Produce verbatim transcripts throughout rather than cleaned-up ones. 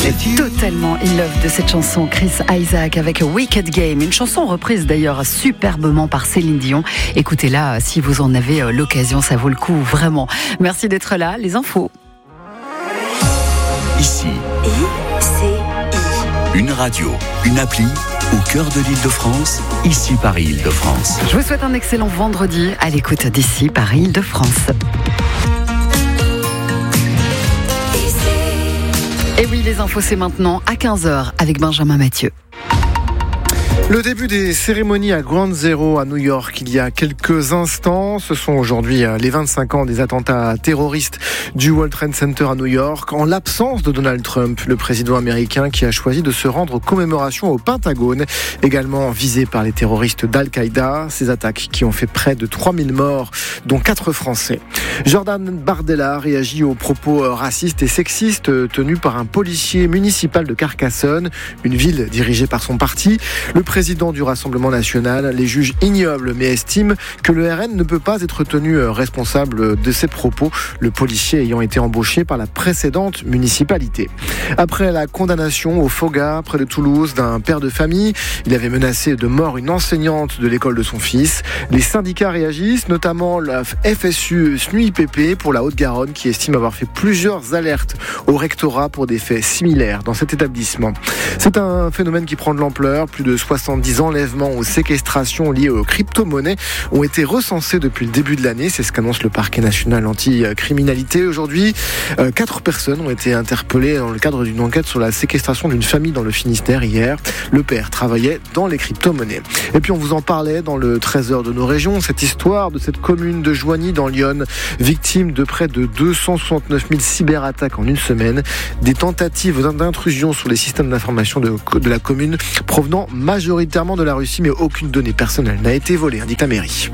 Totalement in love de cette chanson, Chris Isaak avec Wicked Game, une chanson reprise d'ailleurs superbement par Céline Dion. Écoutez-la si vous en avez l'occasion, ça vaut le coup vraiment. Merci d'être là, les infos. Ici, I C I. Une radio, une appli au cœur de l'Île-de-France, ici Paris Île-de-France. Je vous souhaite un excellent vendredi à l'écoute d'ici Paris Île-de-France. Et oui, les infos, c'est maintenant à quinze heures avec Benjamin Mathieu. Le début des cérémonies à Ground Zero à New York il y a quelques instants. Ce sont aujourd'hui les vingt-cinq ans des attentats terroristes du World Trade Center à New York. En l'absence de Donald Trump, le président américain qui a choisi de se rendre aux commémorations au Pentagone, également visé par les terroristes d'Al-Qaïda. Ces attaques qui ont fait près de trois mille morts, dont quatre Français. Jordan Bardella réagit aux propos racistes et sexistes tenus par un policier municipal de Carcassonne, une ville dirigée par son parti. Le président du Rassemblement national les juge ignobles mais estime que le R N ne peut pas être tenu responsable de ses propos, le policier ayant été embauché par la précédente municipalité. Après la condamnation au Foga, près de Toulouse, d'un père de famille, il avait menacé de mort une enseignante de l'école de son fils. Les syndicats réagissent, notamment la F S U S N U I P P pour la Haute-Garonne qui estime avoir fait plusieurs alertes au rectorat pour des faits similaires dans cet établissement. C'est un phénomène qui prend de l'ampleur. Plus de soixante-dix enlèvements ou séquestrations liées aux crypto-monnaies ont été recensés depuis le début de l'année. C'est ce qu'annonce le parquet national anti-criminalité. Aujourd'hui, euh, quatre personnes ont été interpellées dans le cadre d'une enquête sur la séquestration d'une famille dans le Finistère hier. Le père travaillait dans les crypto-monnaies. Et puis on vous en parlait dans le treize heures de nos régions, cette histoire de cette commune de Joigny dans l'Yonne, victime de près de deux cent soixante-neuf mille cyberattaques en une semaine. Des tentatives d'intrusion sur les systèmes d'information de, de la commune provenant majoritairement de la Russie, mais aucune donnée personnelle n'a été volée, indique la mairie.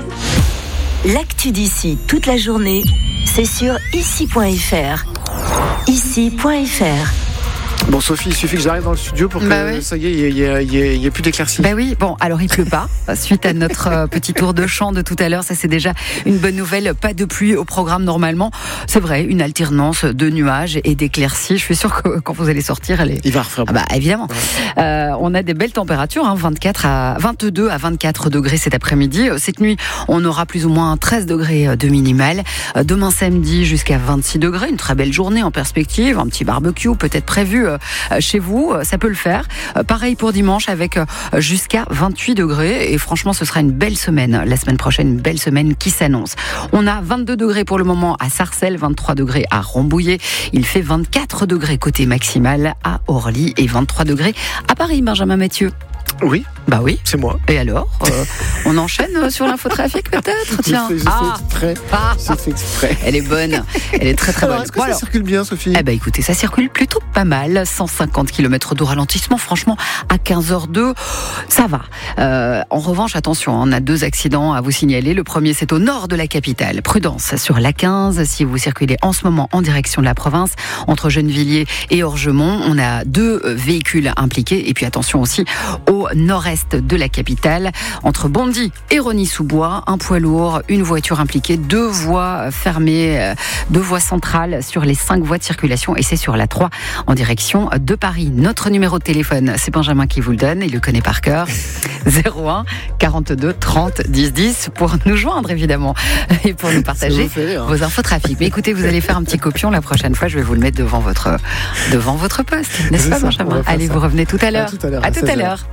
L'actu d'ici toute la journée, c'est sur ici point f r. ici point f r. Bon Sophie, il suffit que j'arrive dans le studio pour que bah oui. ça y est, il n'y ait plus d'éclaircies. Bah oui, bon, alors il pleut pas. Suite à notre euh, petit tour de champ de tout à l'heure, ça c'est déjà une bonne nouvelle. Pas de pluie au programme normalement. C'est vrai, une alternance de nuages et d'éclaircies. Je suis sûre que quand vous allez sortir, elle est... il va refaire. Ah bah évidemment. Ouais. Euh, on a des belles températures, hein, vingt-quatre à vingt-deux à vingt-quatre degrés cet après-midi. Cette nuit, on aura plus ou moins treize degrés de minimal. Demain samedi jusqu'à vingt-six degrés, une très belle journée en perspective. Un petit barbecue peut-être prévu chez vous, ça peut le faire. Pareil pour dimanche avec jusqu'à vingt-huit degrés et franchement ce sera une belle semaine. La semaine prochaine, une belle semaine qui s'annonce. On a vingt-deux degrés pour le moment à Sarcelles, vingt-trois degrés à Rambouillet. Il fait vingt-quatre degrés côté maximal à Orly et vingt-trois degrés à Paris, Benjamin Mathieu. Oui. Bah oui. C'est moi. Et alors euh, on enchaîne sur l'infotrafic peut-être. Tiens. J'ai fait, ah. fait exprès. Ah. J'ai fait exprès. Elle est bonne. Elle est très très alors, bonne. Est-ce que bon, ça alors, circule bien, Sophie ? Eh ben écoutez, ça circule plutôt pas mal. cent cinquante kilomètres de ralentissement. Franchement, à quinze heures deux, ça va. Euh, en revanche, attention, on a deux accidents à vous signaler. Le premier, c'est au nord de la capitale. Prudence sur l'A quinze. Si vous circulez en ce moment en direction de la province, entre Gennevilliers et Orgemont, on a deux véhicules impliqués. Et puis attention aussi au nord-est de la capitale. Entre Bondy et Rosny-sous-Bois, un poids lourd, une voiture impliquée, deux voies fermées, deux voies centrales sur les cinq voies de circulation et c'est sur la trois en direction de Paris. Notre numéro de téléphone, c'est Benjamin qui vous le donne, il le connaît par cœur. zéro un quarante-deux trente dix dix pour nous joindre évidemment et pour nous partager fait, hein. vos infos trafic. Mais écoutez, vous allez faire un petit copion la prochaine fois, je vais vous le mettre devant votre, devant votre poste, n'est-ce pas Benjamin ? Allez, vous revenez tout à l'heure. À tout à l'heure. À tout à l'heure.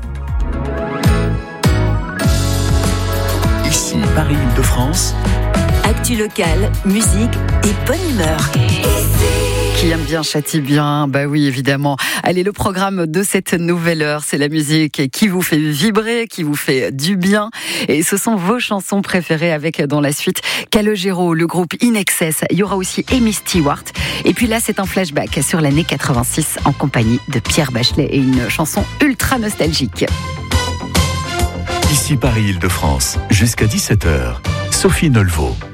Ici, Paris Île-de-France. Actu locale, musique et bonne humeur. Qui aime bien châtie bien, bah oui évidemment. Allez, le programme de cette nouvelle heure, c'est la musique qui vous fait vibrer, qui vous fait du bien. Et ce sont vos chansons préférées avec dans la suite Calogero, le groupe In Excess. Il y aura aussi Amy Stewart. Et puis là, c'est un flashback sur l'année quatre-vingt-six en compagnie de Pierre Bachelet et une chanson ultra nostalgique. Ici Paris Île-de-France, jusqu'à dix-sept heures. Sophie Nolvo.